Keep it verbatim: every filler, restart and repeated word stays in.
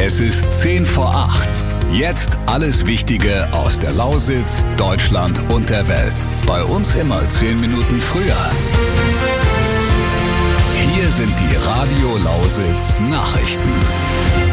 Es ist zehn vor acht. Jetzt alles Wichtige aus der Lausitz, Deutschland und der Welt. Bei uns immer zehn Minuten früher. Hier sind die Radio Lausitz Nachrichten.